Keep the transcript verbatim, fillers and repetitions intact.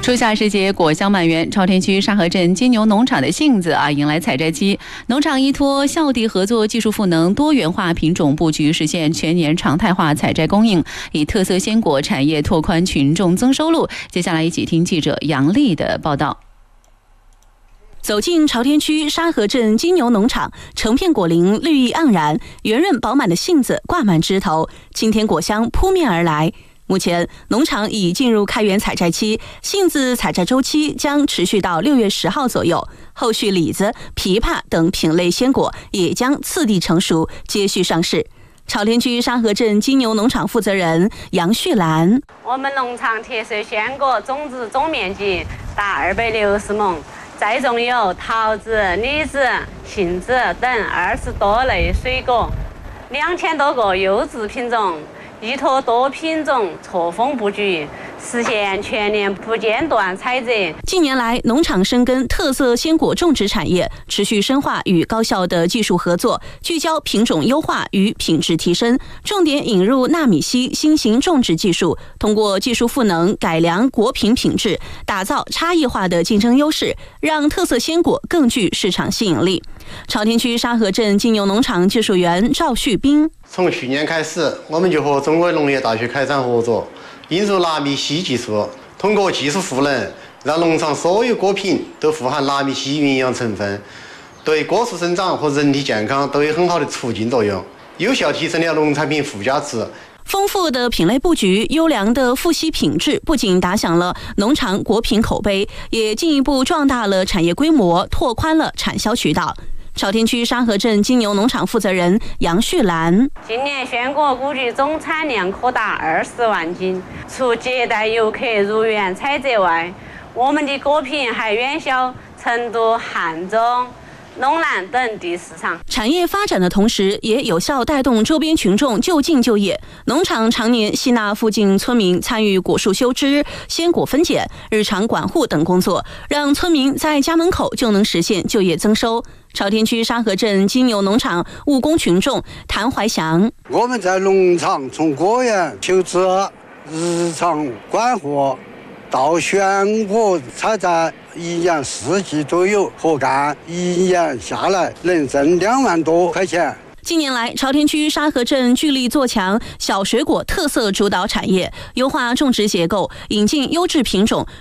初夏时节，果香满园，朝天区沙河镇金牛农场的杏子啊，迎来采摘期。农场依托校地合作、技术赋能、多元化品种布局，实现全年常态化采摘供应，以特色鲜果产业拓宽群众增收入。接下来一起听记者杨丽的报道。 走进朝天区沙河镇金牛农场，成片果林绿意盎然，圆润饱满的杏子挂满枝头，清甜果香扑面而来。目前农场已进入开园采摘期，杏子采摘周期将持续到六月十号左右。后续李子、枇杷等品类鲜果也将次第成熟，接续上市。朝天区沙河镇金牛农场负责人杨旭兰： 我们农场特色鲜果种植总面积达二百六十亩，栽种有桃子、李子、杏子等二十多类水果，两千多个优质品种。依托多品种错峰布局，实现全年不间断采摘。 近年来，农场深耕特色鲜果种植产业，持续深化与高校的技术合作，聚焦品种优化与品质提升，重点引入纳米烯新型种植技术，通过技术赋能改良果品品质，打造差异化的竞争优势，让特色鲜果更具市场吸引力。朝天区沙河镇金牛农场技术员赵旭斌： 从去年开始，我们就和中国农业大学开展合作，引入纳米烯技术，通过技术赋能，让农场所有果品都富含纳米烯营养成分，对果树生长和人体健康都有很好的促进作用，有效提升了农产品附加值。 丰富的品类布局、优良的富烯品质，不仅打响了农场果品口碑，也进一步壮大了产业规模，拓宽了产销渠道。朝天区沙河镇金牛农场负责人杨旭兰： 今年鲜果估计总产量可达二十万斤，除接待游客入园采摘外，我们的果品还远销成都、汉中、陇南等地市场。 产业发展的同时，也有效带动周边群众就近就业。农场常年吸纳附近村民参与果树修枝、鲜果分拣、日常管护等工作，让村民在家门口就能实现就业增收。朝天区沙河镇金牛农场务工群众谭怀祥： 我们在农场从果园修枝、日常管护到选果采摘，一年四季都有活干，一年下来能挣两万多块钱。 近年来，朝天区沙河镇聚力做强小水果特色主导产业，优化种植结构，引进优质品种，